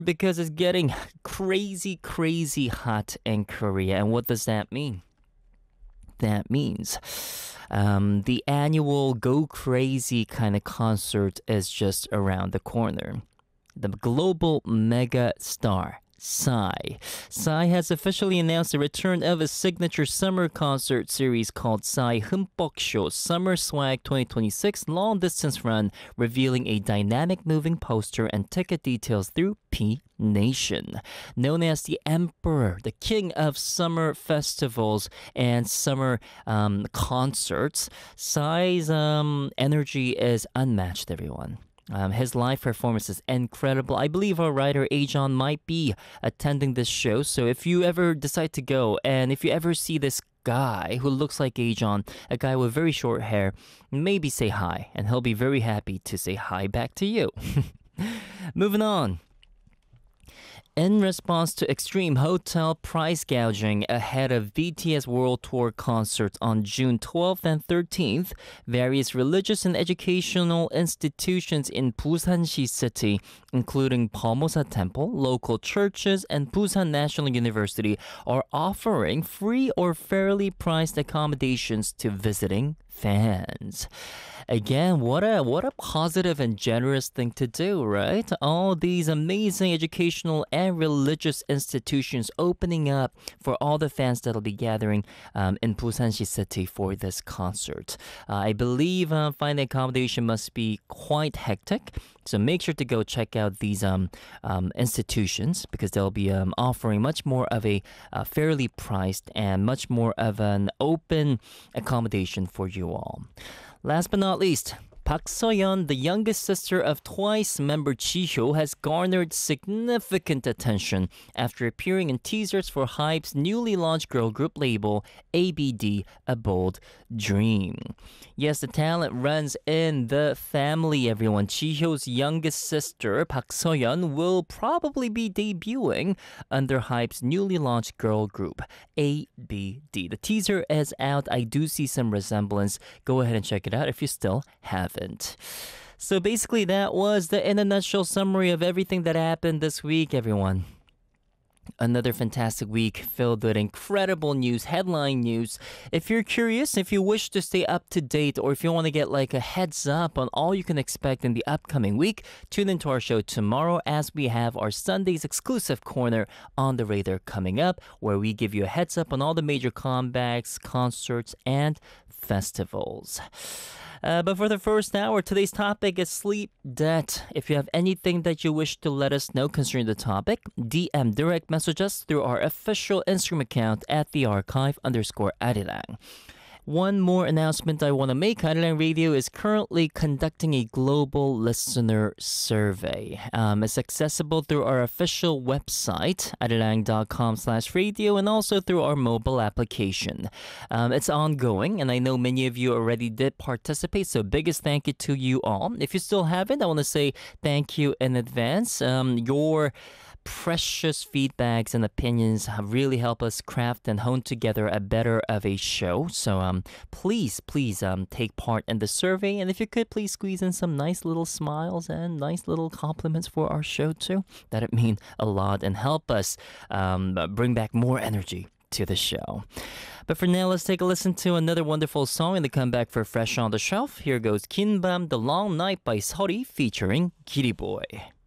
because it's getting crazy, crazy hot in Korea. And what does that mean? That means the annual Go Crazy kind of concert is just around the corner. The global mega star. Psy. Psy has officially announced the return of a signature summer concert series called Psy Humpok Show Summer Swag 2026 long distance run, revealing a dynamic moving poster and ticket details through P Nation. Known as the Emperor, the King of Summer Festivals and Summer concerts, Psy's energy is unmatched, everyone. His live performance is incredible. I believe our writer Ajon might be attending this show. So if you ever decide to go, and if you ever see this guy who looks like Ajon, a guy with very short hair, maybe say hi, and he'll be very happy to say hi back to you. Moving on. In response to extreme hotel price gouging ahead of BTS World Tour concerts on June 12th and 13th, various religious and educational institutions in Busan-si City, including Pomosa Temple, local churches, and Busan National University, are offering free or fairly priced accommodations to visiting fans. Again, what a positive and generous thing to do, right? All these amazing educational and religious institutions opening up for all the fans that'll be gathering in Busan-si City for this concert. I believe finding accommodation must be quite hectic, so make sure to go check out these institutions because they'll be offering much more of a fairly priced and much more of an open accommodation for you all. Last but not least, Park So-yeon, the youngest sister of Twice member Jihyo, has garnered significant attention after appearing in teasers for HYBE's newly launched girl group label, ABD, A Bold Dream. Yes, the talent runs in the family, everyone. Jihyo's youngest sister, Park So-yeon, will probably be debuting under HYBE's newly launched girl group, ABD. The teaser is out. I do see some resemblance. Go ahead and check it out if you still haven't. So basically, that was the in a nutshell summary of everything that happened this week, everyone. Another fantastic week filled with incredible news, headline news. If you're curious, if you wish to stay up to date, or if you want to get like a heads up on all you can expect in the upcoming week, tune into our show tomorrow as we have our Sunday's exclusive corner on the radar coming up, where we give you a heads up on all the major comebacks, concerts, and festivals. But for the first hour, today's topic is sleep debt. If you have anything that you wish to let us know concerning the topic, DM direct message us through our official Instagram account at @thearchive_Arirang. One more announcement I want to make. Arirang Radio is currently conducting a global listener survey. It's accessible through our official website, arirang.com/radio, and also through our mobile application. It's ongoing, and I know many of you already did participate, so biggest thank you to you all. If you still haven't, I want to say thank you in advance. Your precious feedbacks and opinions have really helped us craft and hone together a better of a show. So please take part in the survey, and if you could please squeeze in some nice little smiles and nice little compliments for our show too. That'd mean a lot and help us bring back more energy to the show. But for now, let's take a listen to another wonderful song and then come back for Fresh on the Shelf. Here goes Kinbam, The Long Night by Sori featuring Giri Boy.